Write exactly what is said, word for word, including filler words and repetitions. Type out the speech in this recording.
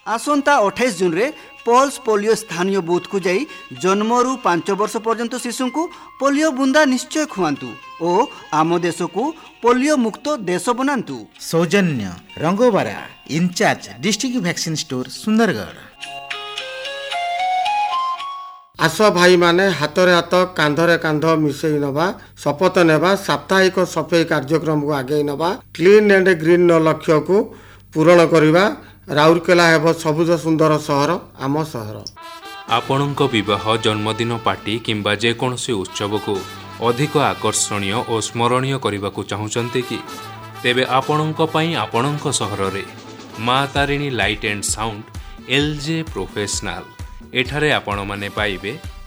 आसंता अठाईस जून रे pulse polio स्थानीय बूथ को जाई जन्मरू पांच वर्ष पर्यंत शिशु को पोलियो बुंदा निश्चय खुआंतु ओ आम देश को पोलियो मुक्त देश बनातु। सौजन्य रंगोबारा in charge district vaccine store Sundargarh. आस भाई माने हाथरे हाथ कांधरे कांध मिसई नवा शपथ नेबा साप्ताहिक सफाई कार्यक्रम को आगे नवा क्लीन एंड ग्रीन लक्ष्य को पूरण करवा। राउरकेला हेब सबुज सुंदर सहर आम सहर। आपणक विवाह जन्मदिन पार्टी किंबा जेकोसी उत्सव को अधिक आकर्षणीय और स्मरणीय करने को चाहते कि तेबे आपणक पई आपणक सहर रे माँ Tarini light and sound LJ professional एठारे आपण माने पाइबे